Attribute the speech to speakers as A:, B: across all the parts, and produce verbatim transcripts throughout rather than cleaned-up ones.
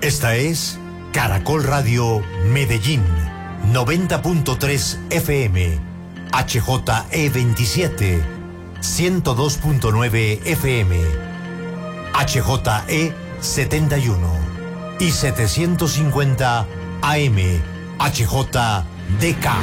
A: Esta es Caracol Radio Medellín, noventa punto tres F M, H J E veintisiete, ciento dos punto nueve F M, H J E setenta y uno y setecientos cincuenta A M, H J D K.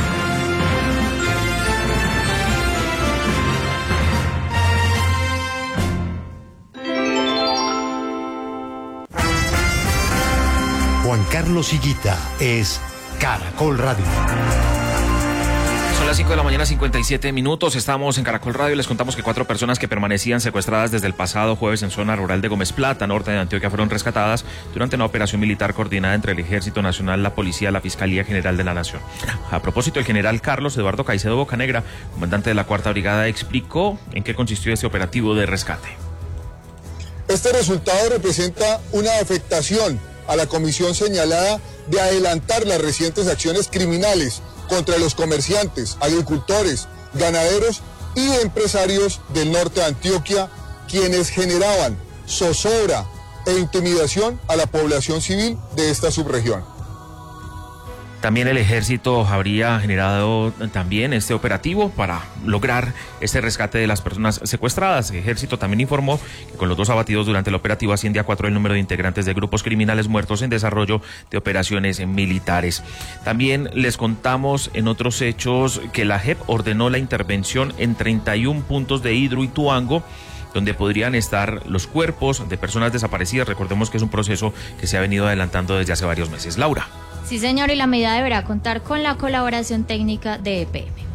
A: Juan Carlos Higuita es Caracol Radio.
B: Son las cinco de la mañana, cincuenta y siete minutos. Estamos en Caracol Radio. Les contamos que cuatro personas que permanecían secuestradas desde el pasado jueves en zona rural de Gómez Plata, norte de Antioquia, fueron rescatadas durante una operación militar coordinada entre el Ejército Nacional, la Policía y la Fiscalía General de la Nación. A propósito, el general Carlos Eduardo Caicedo Bocanegra, comandante de la Cuarta Brigada, explicó en qué consistió este operativo de rescate.
C: Este resultado representa una afectación a la comisión señalada de adelantar las recientes acciones criminales contra los comerciantes, agricultores, ganaderos y empresarios del norte de Antioquia, quienes generaban zozobra e intimidación a la población civil de esta subregión.
B: También el ejército habría generado también este operativo para lograr este rescate de las personas secuestradas. El ejército también informó que con los dos abatidos durante el operativo asciende a cuatro el número de integrantes de grupos criminales muertos en desarrollo de operaciones militares. También les contamos en otros hechos que la J E P ordenó la intervención en treinta y un puntos de Hidroituango, donde podrían estar los cuerpos de personas desaparecidas. Recordemos que es un proceso que se ha venido adelantando desde hace varios meses. Laura.
D: Sí, señor, y la medida deberá contar con la colaboración técnica de E P M.